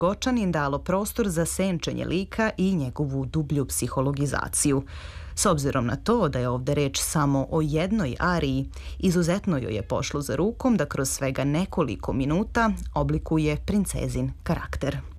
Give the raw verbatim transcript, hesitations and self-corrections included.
Gočanin dalo prostor za senčenje lika i njegovu dublju psihologizaciju. S obzirom na to da je ovde reč samo o jednoj ariji, izuzetno joj je pošlo za rukom da kroz svega nekoliko minuta oblikuje princezin karakter.